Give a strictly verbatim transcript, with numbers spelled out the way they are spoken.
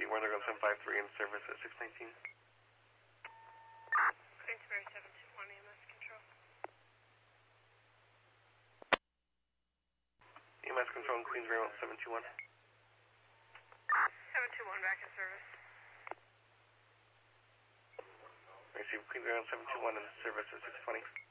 Warner Gun seven five three in service at six nineteen. Queensbury seven two one, E M S control. E M S control in Queensbury seven two one. seven two one back in service. Receive Queensbury seven two one in service at six twenty.